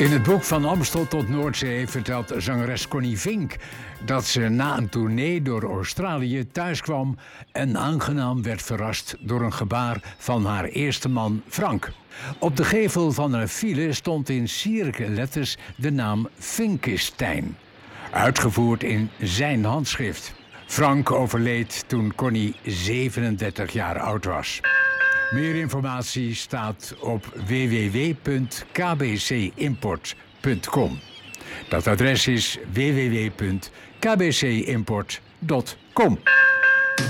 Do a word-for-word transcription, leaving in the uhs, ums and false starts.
In het boek Van Amstel tot Noordzee vertelt zangeres Connie Vink dat ze na een tournee door Australië thuiskwam en aangenaam werd verrast door een gebaar van haar eerste man Frank. Op de gevel van een file stond in sierlijke letters de naam Vinkestein, uitgevoerd in zijn handschrift. Frank overleed toen Connie zevenendertig jaar oud was. Meer informatie staat op w w w punt k b c import punt com. Dat adres is w w w punt k b c import punt com.